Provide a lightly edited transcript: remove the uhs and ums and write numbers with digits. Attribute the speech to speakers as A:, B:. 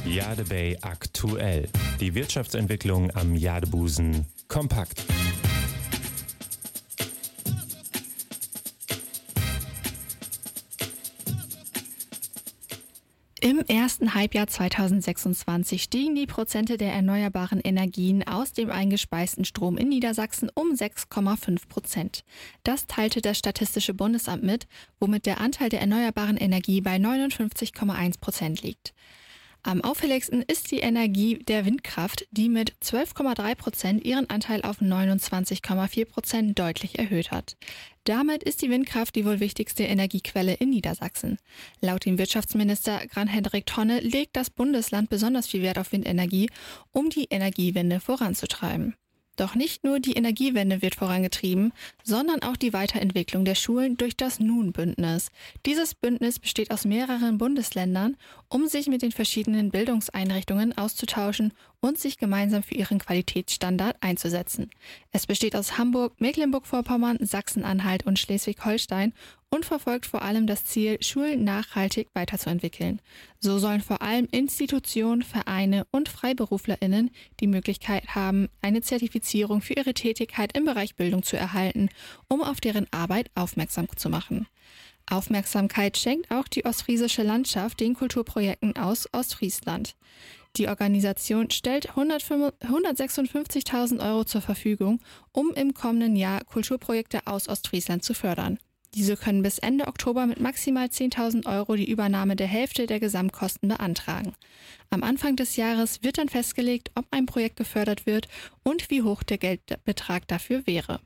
A: Jadebay aktuell. Die Wirtschaftsentwicklung am Jadebusen kompakt.
B: Im ersten Halbjahr 2026 stiegen die Prozente der erneuerbaren Energien aus dem eingespeisten Strom in Niedersachsen um 6,5%. Das teilte das Statistische Bundesamt mit, womit der Anteil der erneuerbaren Energie bei 59,1% liegt. Am auffälligsten ist die Energie der Windkraft, die mit 12,3% ihren Anteil auf 29,4% deutlich erhöht hat. Damit ist die Windkraft die wohl wichtigste Energiequelle in Niedersachsen. Laut dem Wirtschaftsminister Gran-Hendrik Tonne legt das Bundesland besonders viel Wert auf Windenergie, um die Energiewende voranzutreiben. Doch nicht nur die Energiewende wird vorangetrieben, sondern auch die Weiterentwicklung der Schulen durch das NUN-Bündnis. Dieses Bündnis besteht aus mehreren Bundesländern, um sich mit den verschiedenen Bildungseinrichtungen auszutauschen und sich gemeinsam für ihren Qualitätsstandard einzusetzen. Es besteht aus Hamburg, Mecklenburg-Vorpommern, Sachsen-Anhalt und Schleswig-Holstein und verfolgt vor allem das Ziel, Schulen nachhaltig weiterzuentwickeln. So sollen vor allem Institutionen, Vereine und FreiberuflerInnen die Möglichkeit haben, eine Zertifizierung für ihre Tätigkeit im Bereich Bildung zu erhalten, um auf deren Arbeit aufmerksam zu machen. Aufmerksamkeit schenkt auch die Ostfriesische Landschaft den Kulturprojekten aus Ostfriesland. Die Organisation stellt 156.000 Euro zur Verfügung, um im kommenden Jahr Kulturprojekte aus Ostfriesland zu fördern. Diese können bis Ende Oktober mit maximal 10.000 Euro die Übernahme der Hälfte der Gesamtkosten beantragen. Am Anfang des Jahres wird dann festgelegt, ob ein Projekt gefördert wird und wie hoch der Geldbetrag dafür wäre.